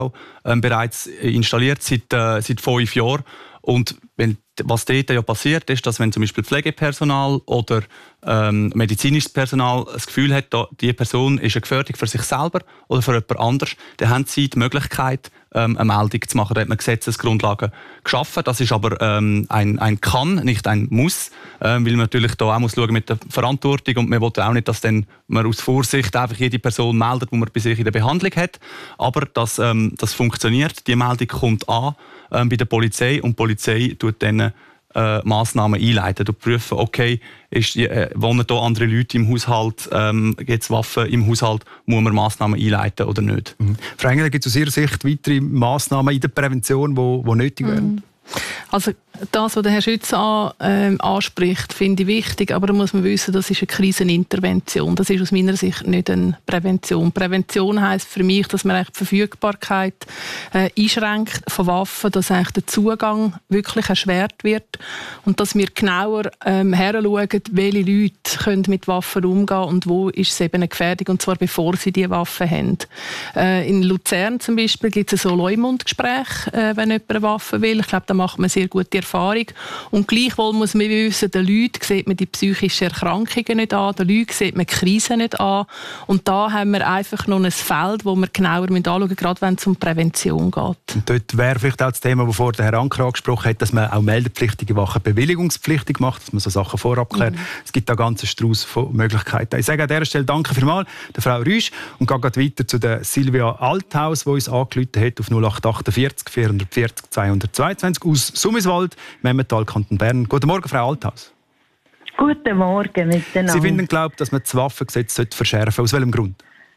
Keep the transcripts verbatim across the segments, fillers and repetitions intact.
ähm, bereits installiert seit, äh, seit fünf Jahren. Und wenn, was dort ja passiert, ist, dass wenn zum Beispiel Pflegepersonal oder ähm, medizinisches Personal das Gefühl hat, da, die Person ist eine Gefährdung für sich selber oder für jemand anderes, dann haben sie die Möglichkeit, ähm, eine Meldung zu machen. Da hat man Gesetzesgrundlagen geschaffen. Das ist aber ähm, ein, ein Kann, nicht ein Muss, ähm, weil man natürlich da auch muss schauen mit der Verantwortung und man will auch nicht, dass dann man aus Vorsicht einfach jede Person meldet, die man bei sich in der Behandlung hat. Aber das, ähm, das funktioniert. Die Meldung kommt an ähm, bei der Polizei und die Polizei tut dann Äh, Massnahmen einleiten. Du prüfen, okay, ist, äh, wohnen hier andere Leute im Haushalt, ähm, gibt es Waffen im Haushalt, muss man Massnahmen einleiten oder nicht? Mhm. Frau Engler, gibt es aus Ihrer Sicht weitere Massnahmen in der Prävention, die nötig wären? Mhm. Also das, was der Herr Schütz an, äh, anspricht, finde ich wichtig, aber da muss man wissen, das ist eine Krisenintervention. Das ist aus meiner Sicht nicht eine Prävention. Prävention heisst für mich, dass man die Verfügbarkeit äh, einschränkt von Waffen, dass eigentlich der Zugang wirklich erschwert wird und dass wir genauer ähm, heranschauen, welche Leute können mit Waffen umgehen und wo ist es eben eine Gefährdung, und zwar bevor sie diese Waffen haben. Äh, in Luzern zum Beispiel gibt es so Leumundgespräche, äh, wenn jemand eine Waffe will. Ich glaube, da macht man sehr gute Erfahrung. Und gleichwohl muss man wissen, den Leuten sieht man die psychischen Erkrankungen nicht an, den Leuten sieht man die Krise nicht an. Und da haben wir einfach noch ein Feld, das wir genauer anschauen müssen, gerade wenn es um Prävention geht. Und dort wäre vielleicht auch das Thema, das vorher der Herr Anker angesprochen hat, dass man auch meldepflichtige Wachen bewilligungspflichtig macht, dass man so Sachen vorab klärt. Mhm. Es gibt da einen ganzen Strauß von Möglichkeiten. Ich sage an dieser Stelle danke vielmals der Frau Rüsch und gehe weiter zu der Silvia Althaus, die uns angerufen hat auf null acht achtundvierzig vierhundertvierzig zweihundertzweiundzwanzig aus Summiswald, Memmental, Kanton Bern. Guten Morgen, Frau Althaus. Guten Morgen miteinander. Sie finden, glaube ich, dass man das Waffengesetz verschärfen sollte. Aus welchem Grund?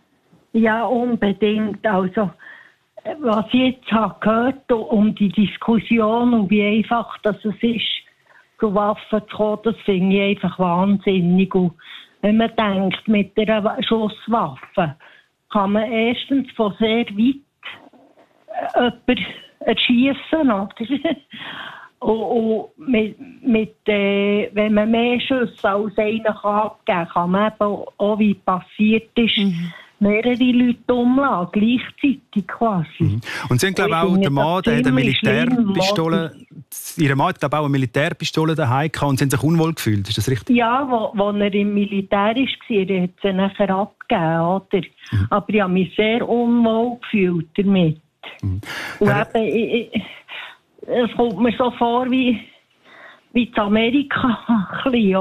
Ja, unbedingt. Also, was ich jetzt habe gehört um die Diskussion und wie einfach das es ist, zu Waffen zu kommen, das finde ich einfach wahnsinnig. Und wenn man denkt, mit einer Schusswaffe kann man erstens von sehr weit jemanden erschiessen, oder? Und, und mit, mit, äh, wenn man mehr Schüsse als einen abgeben kann, kann man eben auch, wie passiert ist, mhm. mehrere Leute umlassen, gleichzeitig quasi. Mhm. Und Sie haben, glaube ich, auch der Mann, der hat eine Militärpistole, Ihr Mann hat, glaube ich, auch eine Militärpistole daheim gehabt und Sie haben sich unwohl gefühlt, ist das richtig? Ja, wo, wo er im Militär war, hat sie nachher abgegeben, oder? Mhm. Aber ich habe mich sehr unwohl gefühlt damit. Mhm. Und eben, ich, ich, es kommt mir so vor wie, wie in Amerika, ein bisschen,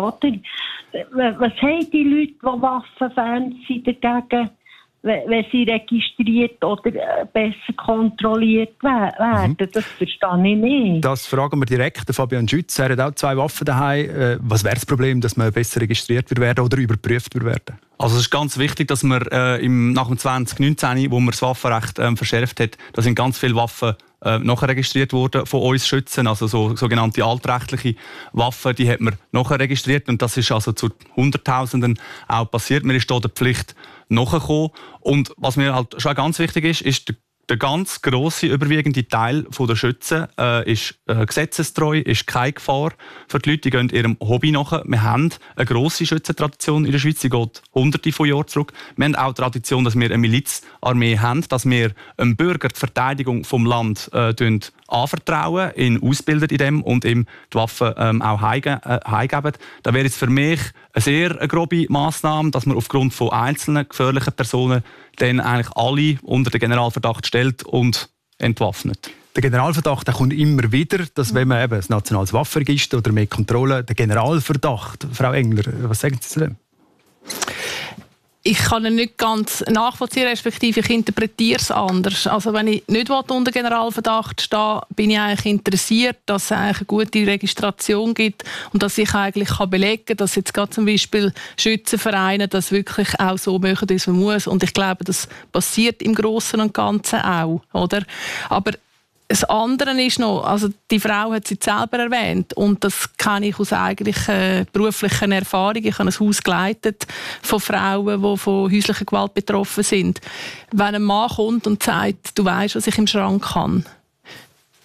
oder? Was haben die Leute, die Waffenfans sind, dagegen, wenn sie registriert oder besser kontrolliert werden? Mhm. Das verstehe ich nicht. Das fragen wir direkt Fabian Schütz. Er hat auch zwei Waffen daheim. Was wäre das Problem, dass man besser registriert wird werden oder überprüft wird werden? Also es ist ganz wichtig, dass wir äh, im, nach dem zwanzig neunzehn, wo man das Waffenrecht äh, verschärft hat, da sind ganz viele Waffen äh, nachher registriert worden von uns Schützen, also so, sogenannte altrechtliche Waffen, die hat man nachher registriert und das ist also zu Hunderttausenden auch passiert. Man ist da der Pflicht nachgekommen und was mir halt schon ganz wichtig ist, ist der Der ganz grosse, überwiegende Teil der Schützen äh, ist äh, gesetzestreu, ist keine Gefahr für die Leute, die gehen ihrem Hobby nach. Wir haben eine grosse Schützentradition in der Schweiz, die geht hunderte von Jahren zurück. Wir haben auch die Tradition, dass wir eine Milizarmee haben, dass wir einem Bürger die Verteidigung des Landes äh, anvertrauen, ihn ausbilden in dem und ihm die Waffen ähm, auch heimgeben. Äh, da wäre es für mich eine sehr eine grobe Massnahme, dass man aufgrund von einzelnen gefährlichen Personen dann eigentlich alle unter den Generalverdacht stellt und entwaffnet. Der Generalverdacht der kommt immer wieder, dass wenn man eben das nationales Waffenregister oder mehr Kontrolle, der Generalverdacht, Frau Engler, was sagen Sie zu dem? Ich kann ihn nicht ganz nachvollziehen, respektive ich interpretiere es anders. Also wenn ich nicht unter Generalverdacht stehe, bin ich eigentlich interessiert, dass es eigentlich eine gute Registration gibt und dass ich eigentlich kann belegen kann, dass jetzt gerade zum Beispiel Schützenvereine das wirklich auch so machen, wie man muss. Und ich glaube, das passiert im Großen und Ganzen auch, oder? Aber das andere ist noch, also die Frau hat sie selber erwähnt und das kenne ich aus eigentlich äh, beruflichen Erfahrung. Ich habe ein Haus geleitet von Frauen, die von häuslicher Gewalt betroffen sind. Wenn ein Mann kommt und sagt, du weißt, was ich im Schrank habe,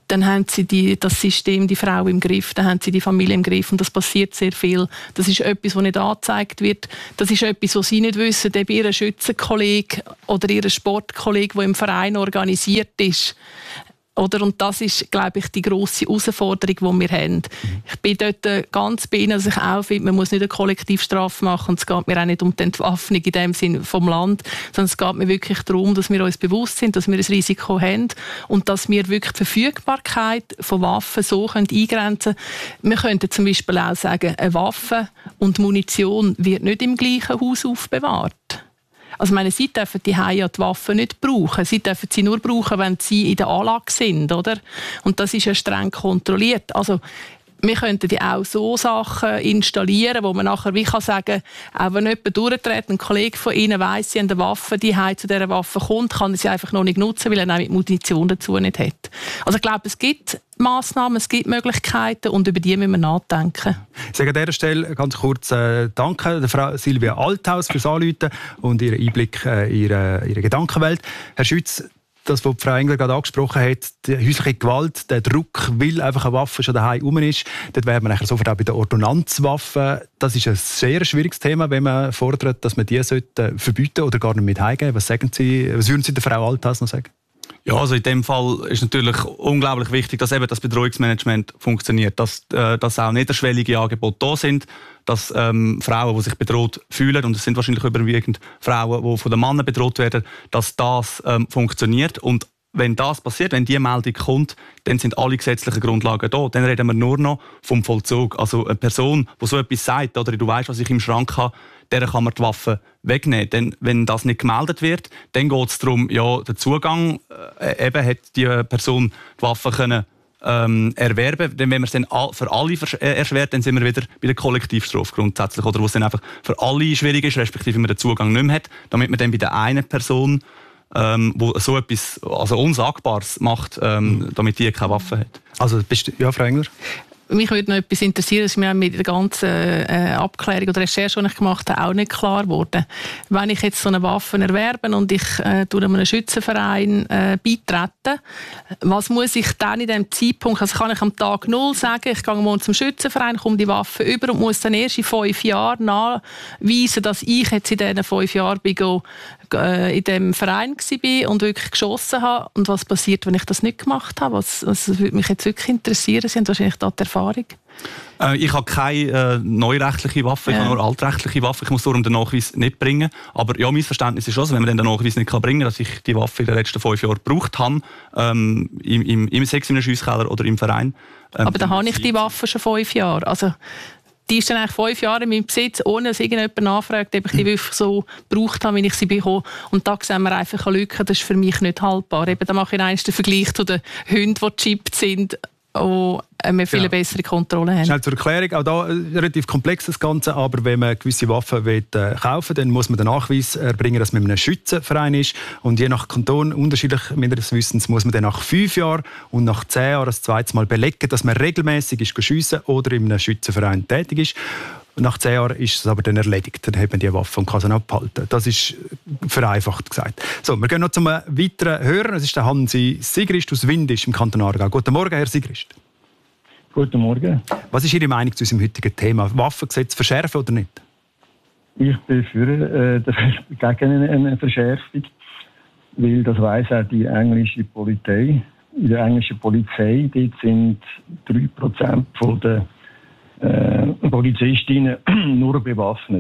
dann haben sie die, das System, die Frau im Griff, dann haben sie die Familie im Griff und das passiert sehr viel. Das ist etwas, was nicht angezeigt wird. Das ist etwas, was sie nicht wissen, ob ihr Schützenkollege oder ihr Sportkollege, der im Verein organisiert ist. Oder? Und das ist, glaube ich, die grosse Herausforderung, die wir haben. Ich bin dort ganz bei Ihnen, dass ich auch finde, man muss nicht eine Kollektivstrafe machen. Und es geht mir auch nicht um die Entwaffnung in dem Sinn vom Land, sondern es geht mir wirklich darum, dass wir uns bewusst sind, dass wir ein Risiko haben und dass wir wirklich die Verfügbarkeit von Waffen so eingrenzen können. Wir könnten zum Beispiel auch sagen, eine Waffe und Munition wird nicht im gleichen Haus aufbewahrt. Also meine, sie dürfen die ja die Waffen nicht brauchen. Sie dürfen sie nur brauchen, wenn sie in der Anlage sind, oder? Und das ist ja streng kontrolliert. Also wir könnten die auch so Sachen installieren, wo man nachher wie kann sagen, auch wenn jemand durchtritt, ein Kollege von Ihnen weiss, sie haben eine Waffe, die zu dieser Waffe kommt, kann er sie einfach noch nicht nutzen, weil er auch mit Munition dazu nicht hat. Also ich glaube, es gibt Massnahmen, es gibt Möglichkeiten und über die müssen wir nachdenken. Ich sage an dieser Stelle ganz kurz äh, Danke der Frau Silvia Althaus fürs Anrufen und ihren Einblick äh, in ihre, ihre Gedankenwelt. Herr Schütz, das, was Frau Engler gerade angesprochen hat, die häusliche Gewalt, der Druck, weil einfach eine Waffe schon daheim rum ist, dort wäre man sofort auch bei der Ordonnanzwaffe. Das ist ein sehr schwieriges Thema, wenn man fordert, dass man die verbieten oder gar nicht mit heimgeben. Was sagen Sie, was würden Sie der Frau Althaus noch sagen? Ja, also in dem Fall ist natürlich unglaublich wichtig, dass eben das Bedrohungsmanagement funktioniert, dass, äh, dass auch niederschwellige Angebote da sind, dass ähm, Frauen, die sich bedroht fühlen, und es sind wahrscheinlich überwiegend Frauen, die von den Männern bedroht werden, dass das ähm, funktioniert. Und wenn das passiert, wenn diese Meldung kommt, dann sind alle gesetzlichen Grundlagen da. Dann reden wir nur noch vom Vollzug. Also eine Person, die so etwas sagt, oder du weißt, was ich im Schrank habe, der kann man die Waffe wegnehmen. Denn wenn das nicht gemeldet wird, dann geht es darum, ja, der Zugang, äh, eben hat die Person die Waffe können, ähm, erwerben. Denn wenn man es dann für alle erschwert, dann sind wir wieder bei der Kollektivstrafe grundsätzlich, oder wo es dann einfach für alle schwierig ist, respektive wenn man den Zugang nicht mehr hat, damit man dann bei der einen Person, ähm, wo so etwas also Unsagbares macht, ähm, damit die keine Waffe hat. Also, bist du, ja, Frau Engler? Mich würde noch etwas interessieren, das ist mir mit der ganzen äh, Abklärung oder Recherche, die ich gemacht habe, auch nicht klar geworden. Wenn ich jetzt so eine Waffe erwerbe und ich äh, durch einen Schützenverein äh, beitrete, was muss ich dann in diesem Zeitpunkt, also kann ich am Tag null sagen, ich gehe morgen zum Schützenverein, komme die Waffe über und muss dann erst in fünf Jahren nachweisen, dass ich jetzt in diesen fünf Jahren bin, äh, in diesem Verein war und wirklich geschossen habe. Und was passiert, wenn ich das nicht gemacht habe? Was, das würde mich jetzt wirklich interessieren. Sie haben wahrscheinlich da die Erfahrung. Äh, ich habe keine äh, neurechtliche Waffe, ich ja. habe nur altrechtliche Waffe. Ich muss darum den Nachweis nicht bringen. Aber ja, mein Verständnis ist schon, wenn man den Nachweis nicht bringen kann, dass ich die Waffe in den letzten fünf Jahren gebraucht habe, ähm, im, im, im Sex, in einem Schiesskeller oder im Verein. Ähm, Aber dann habe ich die Waffe schon fünf Jahre. Also, die ist dann eigentlich fünf Jahre in meinem Besitz, ohne dass irgendjemand nachfragt, ob ich die wirklich so gebraucht habe, wie ich sie bekomme. Und da sehen wir einfach eine Lücke, das ist für mich nicht haltbar. Eben, da mache ich einen Vergleich zu den Hunden, die gechippt sind, wo wir viel ja. bessere Kontrolle haben. Schnell zur Erklärung, auch da ein relativ komplexes Ganze, aber wenn man gewisse Waffen will, äh, kaufen will, dann muss man den Nachweis erbringen, dass man in einem Schützenverein ist. Und je nach Kanton, unterschiedlich meines Wissens, muss man dann nach fünf Jahren und nach zehn Jahren das zweite Mal belegen, dass man regelmäßig ist schiessen oder in einem Schützenverein tätig ist. Nach zehn Jahren ist es aber dann erledigt. Dann hat man die Waffe und kann sie abhalten. Das ist vereinfacht gesagt. So, wir gehen noch zum weiteren Hörer. Das ist der Hansi Sigrist aus Windisch im Kanton Aargau. Guten Morgen, Herr Sigrist. Guten Morgen. Was ist Ihre Meinung zu unserem heutigen Thema? Waffengesetz verschärfen oder nicht? Ich bin für, äh, gegen eine Verschärfung, weil das weiss auch die englische Polizei. In der englischen Polizei dort sind drei Prozent von der Äh, Polizistinnen nur bewaffnet.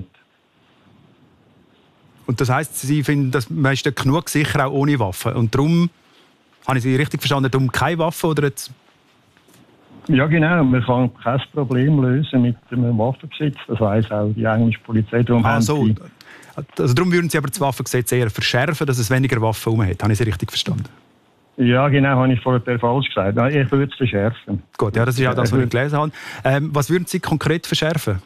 Und das heisst, Sie finden, dass man ist genug sicher auch ohne Waffen. Und darum, habe ich Sie richtig verstanden, darum keine Waffen oder jetzt? Ja genau, man kann kein Problem lösen mit dem Waffengesetz. Das weiss auch die englische Polizei. Darum ah, so. Also darum würden Sie aber das Waffengesetz eher verschärfen, dass es weniger Waffen herum hat. Habe ich Sie richtig verstanden? Ja, genau, habe ich vorher falsch gesagt. Ich würde es verschärfen. Gut, ja, das ist auch das, was ich gelesen habe. Ähm, was würden Sie konkret verschärfen?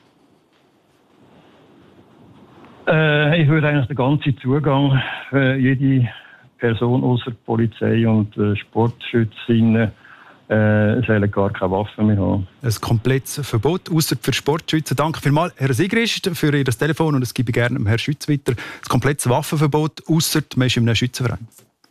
Äh, ich würde eigentlich den ganzen Zugang für jede Person außer Polizei und äh, Sportschützinnen äh, sollen gar keine Waffen mehr haben. Ein komplettes Verbot, außer für Sportschützen. Danke vielmals, Herr Sigrist, für Ihr Telefon und das gebe ich gerne Herrn Schütz weiter. Ein komplettes Waffenverbot, außer man ist in einem Schützenverein.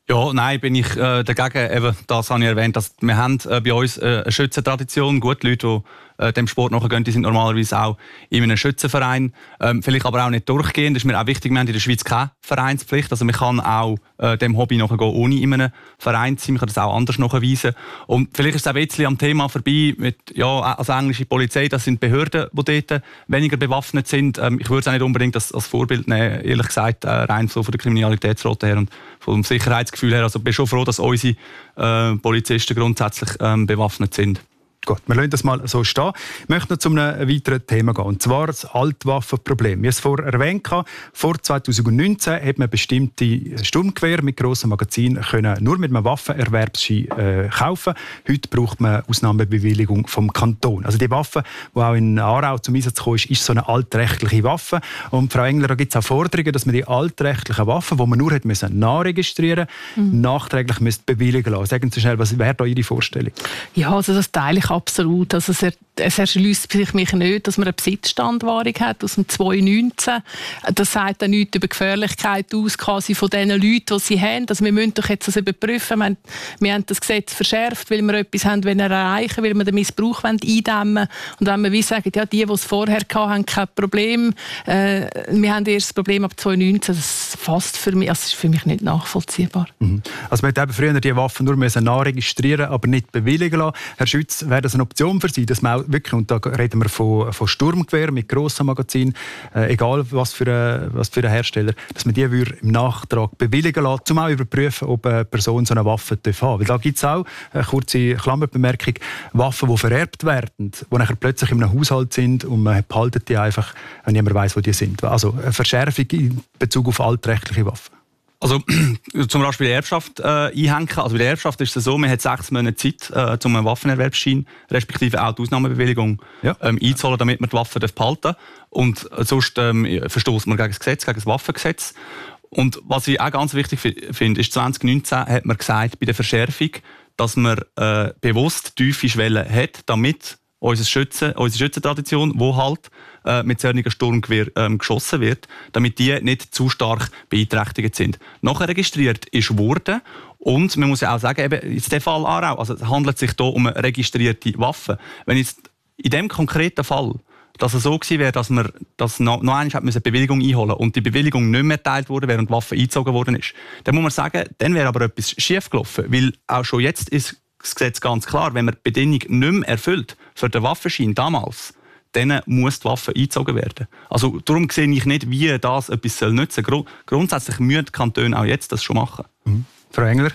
Ja, nein, bin ich äh, dagegen. Eben, das habe ich erwähnt, dass wir haben äh, bei uns äh, eine Schützentradition. Gut, Leute, die äh, dem Sport nachgehen, die sind normalerweise auch in einem Schützenverein. Ähm, vielleicht aber auch nicht durchgehend. Das ist mir auch wichtig. Wir haben in der Schweiz keine Vereinspflicht. Also man kann auch äh, dem Hobby nachgehen, ohne in einem Verein zu sein. Man kann das auch anders nachweisen. Und vielleicht ist es auch ein bisschen am Thema vorbei mit, ja, also englische Polizei, das sind Behörden, die dort weniger bewaffnet sind. Ähm, ich würde es auch nicht unbedingt als, als Vorbild nehmen, ehrlich gesagt, äh, rein so von der Kriminalitätsrate her und vom Sicherheitsgefühl her. Also ich bin schon froh, dass unsere äh, Polizisten grundsätzlich ähm, bewaffnet sind. Gut, wir lassen das mal so stehen. Ich möchte noch zu einem weiteren Thema gehen, und zwar das Altwaffenproblem. Wie ich es vorher erwähnt habe, vor zweitausendneunzehn hat man bestimmte Sturmgewehre mit grossen Magazinen können nur mit einem Waffenerwerbsschein äh, kaufen. Heute braucht man Ausnahmebewilligung vom Kanton. Also die Waffe, die auch in Aarau zum Einsatz gekommen ist, ist so eine altrechtliche Waffe. Und Frau Engler, da gibt es auch Forderungen, dass man die altrechtlichen Waffen, die man nur hat müssen nachregistrieren musste, mhm. nachträglich müsste bewilligen lassen. Sagen Sie schnell, was wäre da Ihre Vorstellung? Ja, also das teile ich absolut. Also es, er, es erschließt sich mich nicht, dass man eine Besitzstandwahrung hat aus dem zweitausendneunzehn. Das sagt dann nichts über die Gefährlichkeit aus, quasi von den Leuten, die sie haben. Also wir müssen doch jetzt das überprüfen. Wir haben, wir haben das Gesetz verschärft, weil wir etwas haben wollen erreichen, weil wir den Missbrauch eindämmen wollen. Und wenn wir wie sagen, ja, die, die es vorher hatten, haben kein Problem. Äh, wir haben erst das Problem ab zweitausendneunzehn. Das ist fast für mich, also das ist für mich nicht nachvollziehbar. Mhm. Also man hätte früher die Waffen nur nachregistrieren, aber nicht bewilligen lassen. Herr Schütz, wäre das eine Option für Sie, dass man auch wirklich, und da reden wir von, von Sturmgewehren mit grossen Magazinen, äh, egal was für, ein, was für ein Hersteller, dass man die im Nachtrag bewilligen lässt, um auch überprüfen, ob eine Person so eine Waffe haben darf. Weil da gibt es auch, eine kurze Klammerbemerkung, Waffen, die vererbt werden, die nachher plötzlich in einem Haushalt sind und man behaltet die einfach, wenn niemand weiss, wo die sind. Also eine Verschärfung in Bezug auf altrechtliche Waffen. Also zum Beispiel bei der Erbschaft äh, einhängen. Also bei der Erbschaft ist es so, man hat sechs Monate Zeit, äh, um einen Waffenerwerbsschein, respektive auch die Ausnahmebewilligung ja. ähm, einzuholen, damit man die Waffe behalten darf. Und äh, sonst ähm, verstößt man gegen das Gesetz, gegen das Waffengesetz. Und was ich auch ganz wichtig finde, ist, zwanzig neunzehn hat man gesagt, bei der Verschärfung, dass man äh, bewusst tiefe Schwellen hat, damit unsere, Schützen, unsere Schützentradition, die halt äh, mit solchen Sturmgewehr ähm, geschossen wird, damit die nicht zu stark beeinträchtigt sind. Nachher registriert ist worden und man muss ja auch sagen, eben, in dem Fall Aarau, also es handelt sich hier um eine registrierte Waffe. Wenn jetzt in diesem konkreten Fall dass es so gewesen wäre, dass man dass noch, noch einmal eine Bewilligung einholen musste und die Bewilligung nicht mehr erteilt wurde, während die Waffe eingezogen worden ist, dann muss man sagen, dann wäre aber etwas schief gelaufen, weil auch schon jetzt ist das Gesetz ganz klar, wenn man die Bedingung nicht mehr erfüllt für den Waffenschein damals, dann muss die Waffe eingezogen werden. Also darum sehe ich nicht, wie das etwas nützen soll. Grundsätzlich müssen die Kantone auch jetzt das schon machen. Mhm. Frau Engler?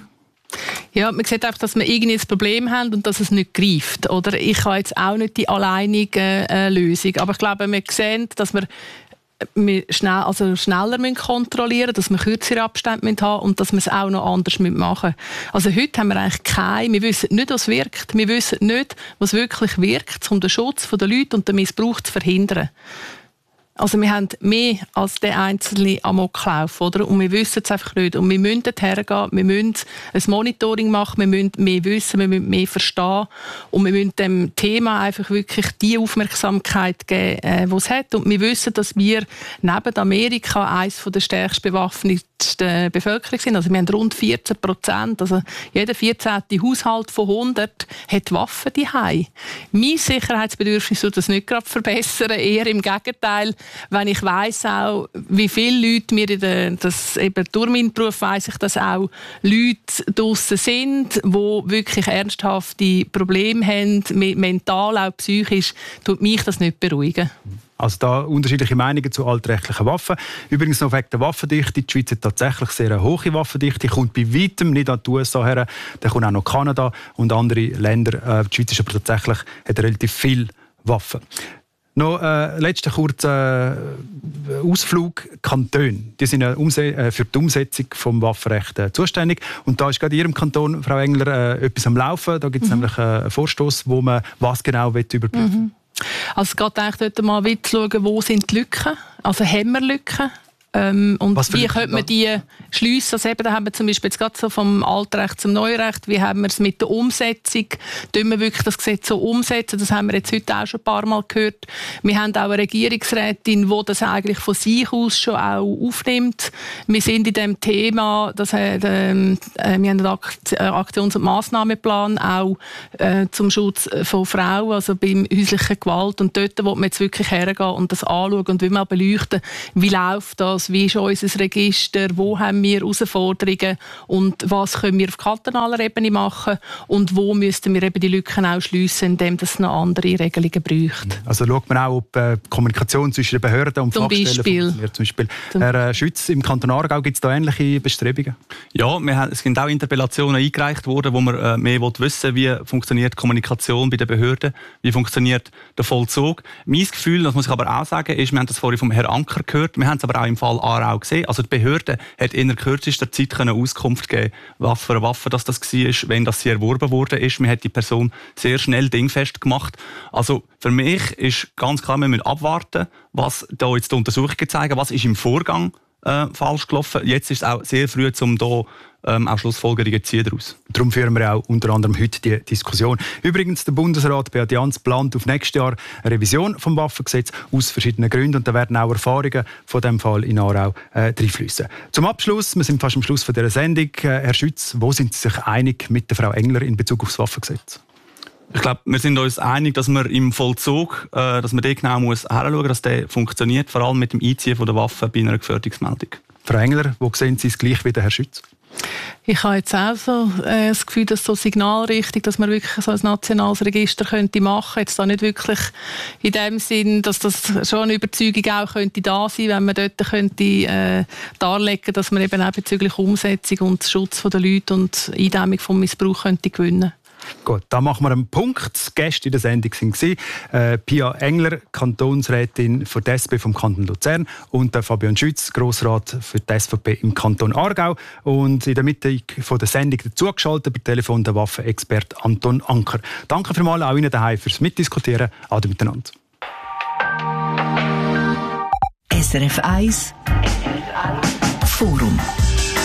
Ja, man sieht einfach, dass wir irgendwie ein Problem haben und dass es nicht greift. Oder ich habe jetzt auch nicht die alleinige äh, Lösung. Aber ich glaube, wir sehen, dass wir wir schnell, also schneller müssen kontrollieren müssen, dass wir kürzere Abstände haben müssen und dass wir es auch noch anders machen müssen. Also heute haben wir eigentlich keine, wir wissen nicht, was wirkt. Wir wissen nicht, was wirklich wirkt, um den Schutz der Leute und den Missbrauch zu verhindern. Also wir haben mehr als den einzelnen Amoklauf, oder? Und wir wissen es einfach nicht. Und wir müssen dorthin gehen, wir müssen ein Monitoring machen, wir müssen mehr wissen, wir müssen mehr verstehen. Und wir müssen dem Thema einfach wirklich die Aufmerksamkeit geben, äh, die es hat. Und wir wissen, dass wir neben Amerika eines der stärkst bewaffneten Bevölkerung sind. Also wir haben rund vierzehn Prozent. Also jeder vierzehnte Haushalt von hundert hat Waffen daheim. Mein Sicherheitsbedürfnis soll das nicht gerade verbessern, eher im Gegenteil. Wenn ich weiss auch, wie viele Leute mir in der, das eben durch meinen Beruf weiss ich, dass auch Leute draussen sind, die wirklich ernsthafte Probleme haben, mental, auch psychisch, tut mich das nicht beruhigen. Also da unterschiedliche Meinungen zu altrechtlichen Waffen. Übrigens noch wegen der Waffendichte. Die Schweiz hat tatsächlich sehr eine hohe Waffendichte. Kommt bei weitem nicht an die U S A her. Dann kommt auch noch Kanada und andere Länder. Die Schweiz ist aber tatsächlich, hat relativ viele Waffen. Noch äh, letzter kurzer äh, Ausflug. Kantone. Die sind äh, für die Umsetzung des Waffenrechts äh, zuständig. Und da ist gerade in Ihrem Kanton, Frau Engler, äh, etwas am Laufen. Da gibt es mhm. nämlich äh, einen Vorstoss, wo man was genau überprüfen will. Mhm. Also es geht eigentlich dort mal zu schauen, wo sind die Lücken. Also haben wir Lücken? Ähm, und wie könnte man die schliessen? Also eben, da haben wir zum Beispiel jetzt gerade so vom Altrecht zum Neurecht, wie haben wir es mit der Umsetzung? Tun wir wirklich das Gesetz so umsetzen? Das haben wir jetzt heute auch schon ein paar Mal gehört. Wir haben auch eine Regierungsrätin, die das eigentlich von sich aus schon auch aufnimmt. Wir sind in dem Thema, das hat, äh, wir haben einen Aktions- und Massnahmenplan auch äh, zum Schutz von Frauen, also beim häuslichen Gewalt. Und dort wo man jetzt wirklich hergehen und das anschauen und wie man beleuchten, wie läuft das, wie ist unser Register, wo haben wir Herausforderungen und was können wir auf kantonaler Ebene machen und wo müssten wir eben die Lücken auch schliessen, indem es noch andere Regelungen bräuchte. Also schaut man auch, ob äh, Kommunikation zwischen den Behörden und zum Fachstellen Beispiel. funktioniert. Zum Beispiel. Herr äh, Schütz, im Kanton Aargau gibt es da ähnliche Bestrebungen? Ja, wir haben, es sind auch Interpellationen eingereicht worden, wo man äh, mehr wissen will, wie funktioniert Kommunikation bei den Behörden, wie funktioniert der Vollzug. Mein Gefühl, das muss ich aber auch sagen, ist, wir haben das vorhin vom Herrn Anker gehört, wir haben es aber auch im Fall Aarau gesehen. Also die Behörde hat in kürzester Zeit können Auskunft geben, was für eine Waffe das, das war, wenn das sie erworben wurde. Man hat die Person sehr schnell dingfest gemacht. Also für mich ist ganz klar, wir müssen abwarten, was da jetzt die Untersuchungen zeigen, was ist im Vorgang äh, falsch gelaufen. Jetzt ist es auch sehr früh, um da ähm, auch Schlussfolgerungen zu ziehen daraus. Darum führen wir auch unter anderem heute die Diskussion. Übrigens, der Bundesrat Beat Jans plant auf nächstes Jahr eine Revision vom Waffengesetz aus verschiedenen Gründen und da werden auch Erfahrungen von dem Fall in Aarau äh, reinfließen. Zum Abschluss, wir sind fast am Schluss von dieser Sendung. Äh, Herr Schütz, wo sind Sie sich einig mit der Frau Engler in Bezug auf das Waffengesetz? Ich glaube, wir sind uns einig, dass man im Vollzug, äh, dass man dort genau muss hinschauen muss, dass der funktioniert, vor allem mit dem Einziehen von der Waffe bei einer Gefährdungsmeldung. Frau Engler, wo sehen Sie es gleich wie der Herr Schütz? Ich habe jetzt auch so, äh, das Gefühl, dass so signalrichtig, dass man wirklich so ein nationales Register könnte machen. Jetzt da nicht wirklich in dem Sinn, dass das schon eine Überzeugung auch könnte da sein, wenn man dort könnte äh, darlegen, dass man eben auch bezüglich Umsetzung und Schutz der Leute und Eindämmung vom Missbrauch könnte gewinnen. Gut, da machen wir einen Punkt. Die Gäste in der Sendung waren äh, Pia Engler, Kantonsrätin für die S P vom Kanton Luzern und äh, Fabian Schütz, Grossrat für die S V P im Kanton Aargau. Und in der Mitte von der Sendung dazugeschaltet per Telefon der Waffenexperte Anton Anker. Danke vielmals auch Ihnen daheim fürs Mitdiskutieren. Ade miteinander. S R F eins Forum.